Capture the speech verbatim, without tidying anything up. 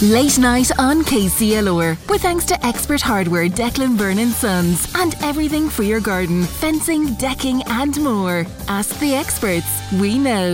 Late night on K C L R, with thanks to Expert Hardware Declan Byrne and Sons and everything for your garden, fencing, decking and more. Ask the experts, we know.